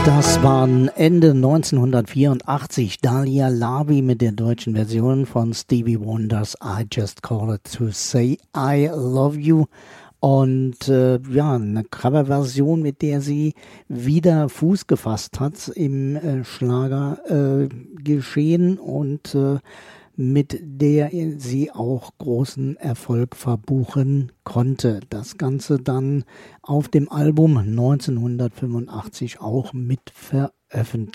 Das waren Ende 1984 Dalia Lavi mit der deutschen Version von Stevie Wonders I Just Call It to Say I Love You. Und ja, eine Coverversion, mit der sie wieder Fuß gefasst hat im Schlagergeschehen und mit der sie auch großen Erfolg verbuchen konnte. Das Ganze dann auf dem Album 1985 auch mit veröffentlicht.